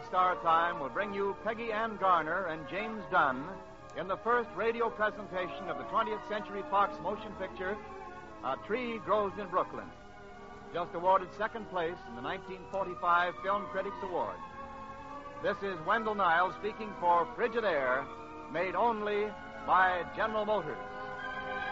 next hour time will bring you Peggy Ann Garner and James Dunn in the first radio presentation of the 20th Century Fox motion picture, A Tree Grows in Brooklyn, just awarded second place in the 1945 Film Critics Award. This is Wendell Niles speaking for Frigidaire, made only by General Motors.